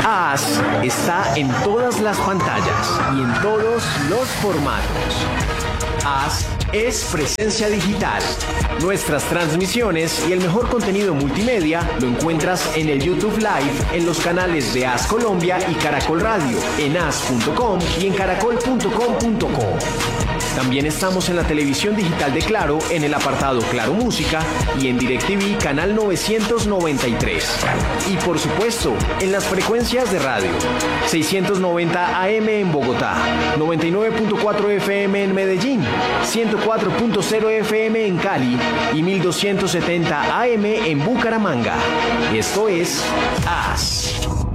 AS está en todas las pantallas y en todos los formatos. AS es presencia digital. Nuestras transmisiones y el mejor contenido multimedia lo encuentras en el YouTube Live, en los canales de AS Colombia y Caracol Radio, en as.com y en caracol.com.co. También estamos en la televisión digital de Claro, en el apartado Claro Música y en DirecTV canal 993. Y por supuesto, en las frecuencias de radio, 690 AM en Bogotá, 99.4 FM en Medellín, 104.0 FM en Cali y 1270 AM en Bucaramanga. Esto es AS.